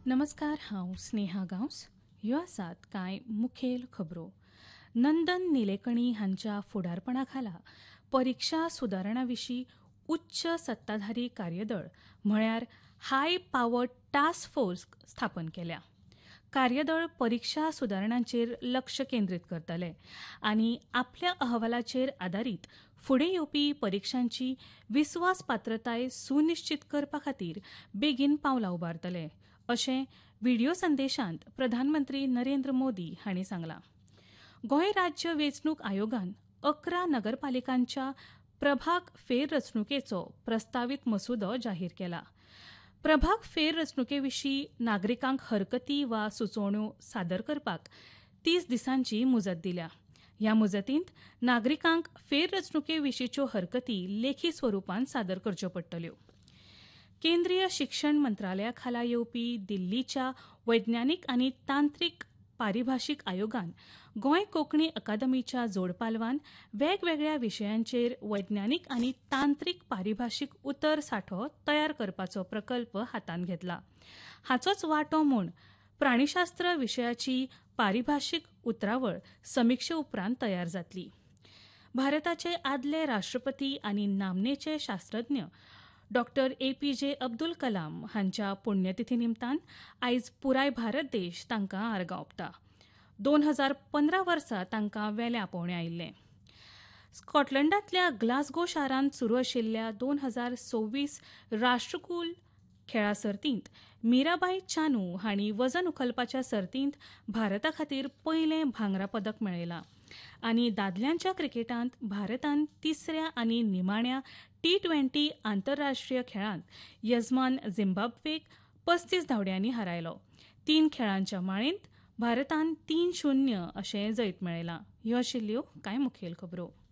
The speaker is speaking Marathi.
नमस्कार, हांव स्नेहा गांवस. ह्यो आसात कांय मुखेल खबरो. नंदन निलेकणी हांच्या फुडारपणा खाला परीक्षा सुदारणा विशीं उच्च सत्ताधारी कार्यदळ म्हळ्यार हाय पावर्ड टास्क फोर्स स्थापन केल्या. कार्यदळ परीक्षा सुदारणांचेर लक्ष केंद्रीत करतले आनी आपल्या अहवालाचेर आदारीत फुडें येवपी परीक्षांची विस्वासपात्रताय सुनिश्चित करपा खातीर बेगीन पावलां उबारतले, अशें व्हिडिओ संदेशांत प्रधानमंत्री नरेंद्र मोदी हांणी सांगलां. गोंय राज्य वेंचणूक आयोगान 11 नगरपालिकांच्या प्रभाग फेररचणुकेचो प्रस्तावीत मसुदो जाहीर केला. प्रभाग फेररचणुके विशीं नागरिकांक हरकती वा सुचोवण्यो सादर करपाक 30 दिसांची मुजत दिल्या. ह्या मुजतींत नागरिकांक फेररचणुके विशींच्यो हरकती लेखी स्वरुपान सादर करच्यो पडटल्यो. केंद्रीय शिक्षण मंत्रालया खाला येवपी दिल्लीच्या वैज्ञानीक आनी तांत्रीक पारिभाशीक आयोगान गोंय कोंकणी अकादमीच्या जोडपालवान वेगवेगळ्या विशयांचेर वैज्ञानीक आनी तांत्रीक पारिभाशीक उतर सांठो तयार करपाचो प्रकल्प हातांत घेतला. हाचोच वांटो म्हूण प्राणीशास्त्र विशयाची पारिभाशीक उतरावळ समिक्षे उपरांत तयार जातली. भारताचे आदले राष्ट्रपती आनी नामनेचे शास्त्रज्ञ डॉ. APJ अब्दुल कलाम हांच्या पुण्यतिथी निमतान आयज पुराय भारत देश तांकां आर्गां ओंपता. 2015 वर्सा तांकां वेल्या आपोवणें आयिल्लें. स्कॉटलंडांतल्या ग्लासगो शारांत सुरू आशिल्ल्या 2026 राष्ट्रकुल खेळां सर्तींत मीराबाई चानू हांणी वजन उखलपाच्या सर्तींत भारता खातीर पयलें भांगरा पदक मेळयलां. आनी दादल्यांच्या क्रिकेटांत भारतान तिसऱ्या आनी निमाण्या T20 आंतरराष्ट्रीय खेळांत यजमान झिम्बाब्वेक 35 धांवड्यांनी हारयलो. 3 खेळांच्या माळेंत भारतान 3-0 अशें जैत मेळयलां. ह्यो आशिल्ल्यो कांय मुखेल खबरो.